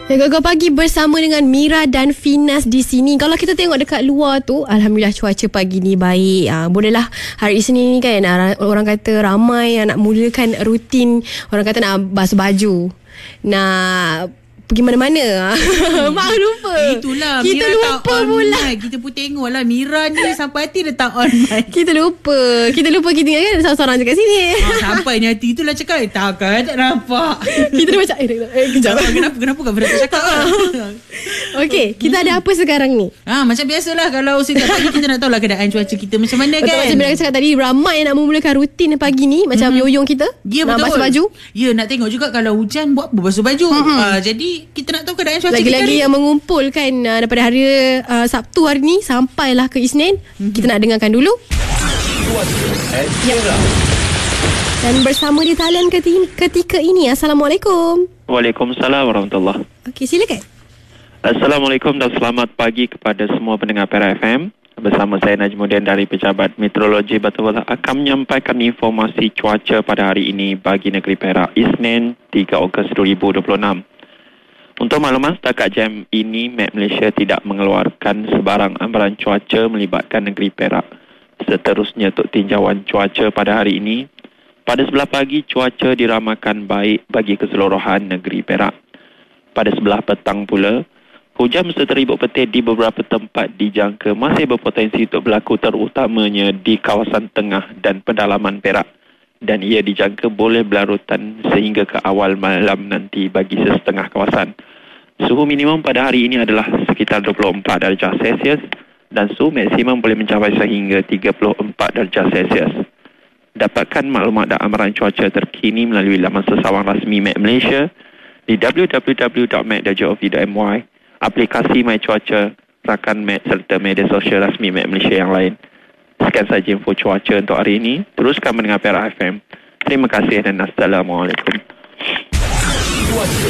Gegar pagi bersama dengan Mira dan Finas di sini. Kalau kita tengok dekat luar tu, alhamdulillah cuaca pagi ni baik. Bolehlah hari Isnin ni kan, orang kata ramai yang nak mulakan rutin, orang kata nak basuh baju, nak pergi mana-mana. Mak lupa. Itulah kita Mira lupa tak on pula mic. Kita pun tengok lah Mira ni sampai hati dia tak on mic. Kita lupa kita kan seorang-seorang je kat sini. Sampai ni hati itulah cakap takkan tak nampak. Kita dah macam kejap. Kenapa kau berapa cakap? Okey, kita ada apa sekarang ni? Macam biasalah kalau setiap pagi kita nak tahu lah keadaan cuaca kita macam mana. Betul, kan. macam Mira cakap tadi, ramai yang nak memulakan rutin pagi ni. Macam Yoyong kita nak basuh baju. Ya, nak tengok juga kalau hujan buat apa basuh baju. Jadi kita nak tahu keadaan cuaca lagi-lagi yang mengumpulkan daripada hari Sabtu hari ni sampailah ke Isnin. Kita nak dengarkan dulu. Dan bersama di talian ketika ini, Assalamualaikum. Waalaikumsalam warahmatullahi. Okey, silakan. Assalamualaikum dan selamat pagi kepada semua pendengar Perak FM. Bersama saya Najmuddin dari Pejabat Meteorologi Batu Bola akan menyampaikan informasi cuaca pada hari ini bagi negeri Perak, Isnin 3 Ogos 2026. Untuk makluman, setakat jam ini Met Malaysia tidak mengeluarkan sebarang amaran cuaca melibatkan negeri Perak. Seterusnya untuk tinjauan cuaca pada hari ini, pada sebelah pagi cuaca diramakan baik bagi keseluruhan negeri Perak. Pada sebelah petang pula, hujan serta ribut petir di beberapa tempat dijangka masih berpotensi untuk berlaku, terutamanya di kawasan tengah dan pedalaman Perak. Dan ia dijangka boleh berlarutan sehingga ke awal malam nanti bagi setengah kawasan. Suhu minimum pada hari ini adalah sekitar 24 darjah Celsius dan suhu maksimum boleh mencapai sehingga 34 darjah Celsius. Dapatkan maklumat dan amaran cuaca terkini melalui laman sesawang rasmi Met Malaysia di www.met.gov.my, aplikasi My Cuaca, rakan Met serta media sosial rasmi Met Malaysia yang lain. Sekian saja info cuaca untuk hari ini. Teruskan mendengar Perak FM. Terima kasih dan Assalamualaikum.